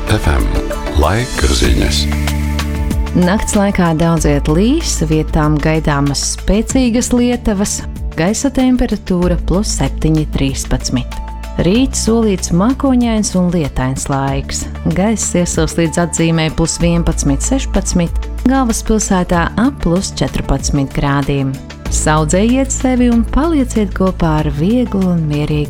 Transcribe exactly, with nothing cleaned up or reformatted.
F M. Laika ziņas. Nakts laikā daudz viet līs, vietām gaidāmas spēcīgas lietavas, gaisa temperatūra plus septiņi trīspadsmit. Rīt solīts mākoņains un lietains laiks. Gaiss iesils līdz atzīmē plus vienpadsmit sešpadsmit, galvaspilsētā ap plus četrpadsmit grādiem. Saudzējiet sevi un palieciet kopā ar vieglu un mierīgu